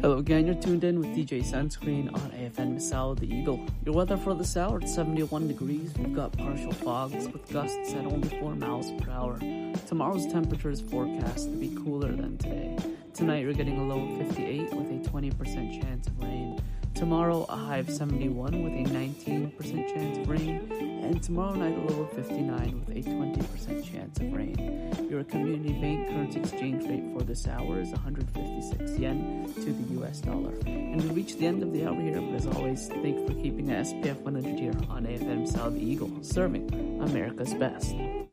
Hello again, you're tuned in with DJ Sunscreen on AFN Misal the Eagle. Your weather for this hour, it's 71 degrees. We've got partial fogs with gusts at only 4 miles per hour. Tomorrow's temperature is forecast to be cooler than today. Tonight you're getting a low of 58 with a 20% chance of rain. Tomorrow a high of 71 with a 19% chance of rain. And tomorrow night a low of 59 with a 20% chance of rain. Your community bank currency exchange rate for this hour is 156 yen to the US dollar. And we reached the end of the hour here, but as always, thank you for keeping the SPF 100 here on AFM Misal the Eagle, serving America's best.